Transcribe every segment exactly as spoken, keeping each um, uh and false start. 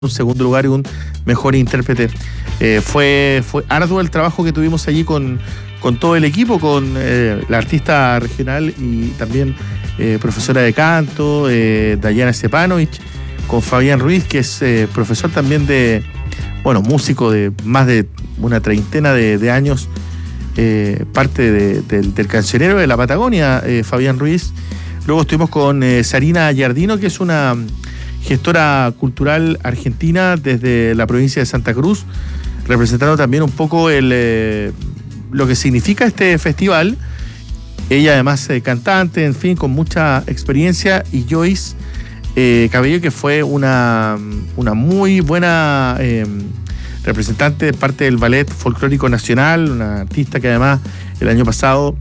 un segundo lugar y un mejor intérprete. Eh, fue, fue arduo el trabajo que tuvimos allí con, con todo el equipo, con eh, la artista regional y también eh, profesora de canto, eh, Dayana Stepanovich, con Fabián Ruiz, que es eh, profesor también de, bueno, músico de más de una treintena de, de años, eh, parte de, de, del cancionero de la Patagonia, eh, Fabián Ruiz. Luego estuvimos con eh, Sarina Giardino, que es una gestora cultural argentina desde la provincia de Santa Cruz, representando también un poco el, eh, lo que significa este festival. Ella además eh, cantante, en fin, con mucha experiencia, y Joyce eh, Cabello, que fue una, una muy buena eh, representante de parte del Ballet Folclórico Nacional, una artista que además el año pasado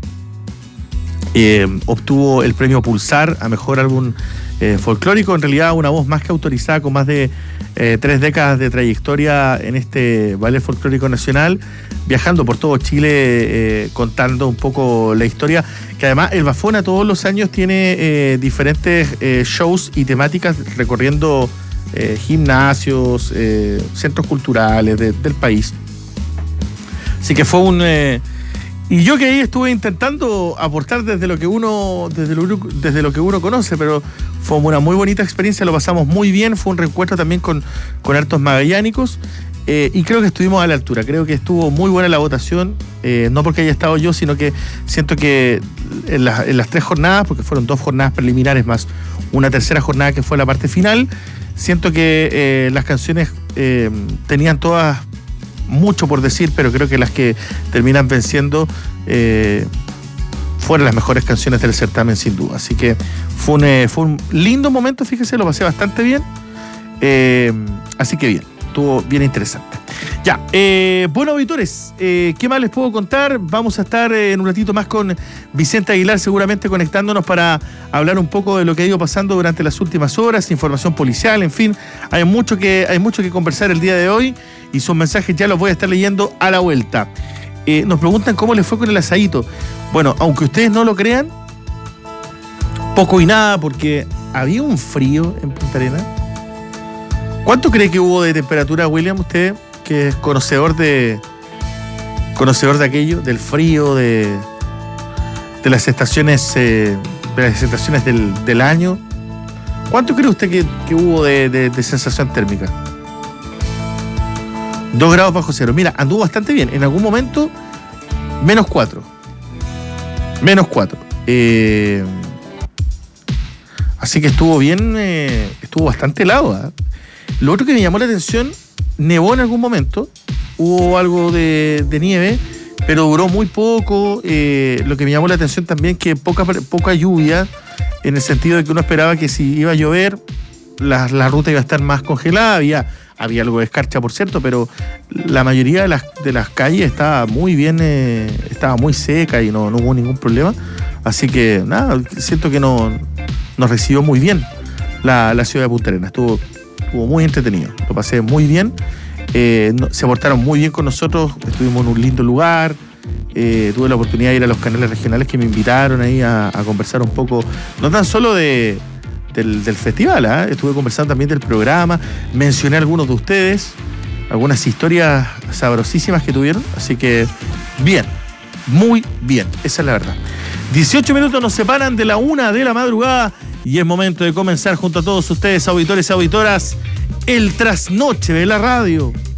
eh, obtuvo el premio Pulsar a Mejor Álbum Eh, folclórico. En realidad una voz más que autorizada, con más de eh, tres décadas de trayectoria en este Ballet Folclórico Nacional, viajando por todo Chile, eh, contando un poco la historia, que además el Bafona todos los años tiene eh, diferentes eh, shows y temáticas, recorriendo eh, gimnasios, eh, centros culturales de, del país. Así que fue un... Eh, Y yo que ahí estuve intentando aportar desde lo que uno, desde lo, desde lo que uno conoce, pero fue una muy bonita experiencia, lo pasamos muy bien, fue un reencuentro también con, con hartos magallánicos, eh, y creo que estuvimos a la altura, creo que estuvo muy buena la votación, eh, no porque haya estado yo, sino que siento que en, la, en las tres jornadas, porque fueron dos jornadas preliminares más una tercera jornada que fue la parte final, siento que eh, las canciones eh, tenían todas mucho por decir, pero creo que las que terminan venciendo eh, fueron las mejores canciones del certamen, sin duda. Así que fue un, eh, fue un lindo momento, fíjese, lo pasé bastante bien. Eh, así que bien, estuvo bien interesante. Ya, eh, bueno, auditores, eh, ¿qué más les puedo contar? Vamos a estar eh, en un ratito más con Vicente Aguilar, seguramente conectándonos para hablar un poco de lo que ha ido pasando durante las últimas horas, información policial, en fin, hay mucho que, hay mucho que conversar el día de hoy, y sus mensajes ya los voy a estar leyendo a la vuelta. Eh, nos preguntan cómo les fue con el asadito. Bueno, aunque ustedes no lo crean, poco y nada, porque había un frío en Punta Arenas. ¿Cuánto cree que hubo de temperatura, William, usted, que es conocedor de conocedor de aquello, del frío, de, de las estaciones eh, de las estaciones del, del año? ¿Cuánto cree usted que, que hubo de, de, de sensación térmica? Dos grados bajo cero. Mira, anduvo bastante bien. En algún momento, menos cuatro. Menos cuatro. Eh, así que estuvo bien, eh, estuvo bastante helado, ¿eh? Lo otro que me llamó la atención, nevó en algún momento, hubo algo de, de nieve, pero duró muy poco. Eh, lo que me llamó la atención también, que poca, poca lluvia, en el sentido de que uno esperaba que si iba a llover, la, la ruta iba a estar más congelada. Había, había algo de escarcha, por cierto, pero la mayoría de las, de las calles estaba muy bien, eh, estaba muy seca y no, no hubo ningún problema. Así que, nada, siento que no, nos recibió muy bien la, la ciudad de Punta Arenas. Estuvo... Estuvo muy entretenido, lo pasé muy bien, eh, no, se portaron muy bien con nosotros, estuvimos en un lindo lugar, eh, tuve la oportunidad de ir a los canales regionales que me invitaron ahí a, a conversar un poco, no tan solo de, del, del festival, ¿eh? Estuve conversando también del programa, mencioné a algunos de ustedes, algunas historias sabrosísimas que tuvieron, así que bien, muy bien, esa es la verdad. dieciocho minutos nos separan de la una de la madrugada, y es momento de comenzar junto a todos ustedes, auditores y auditoras, el trasnoche de la radio.